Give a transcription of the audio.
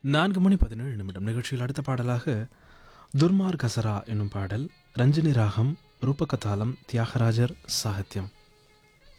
4 மணி 17 நிமிடம் நிகழ்ச்சியில் அடுத்த பாடலாக துர்மார் கசரா என்னும் பாடல் ரஞ்சினி ராகம் ரூபகதாளம் தியாகராஜர் சாகித்யம்.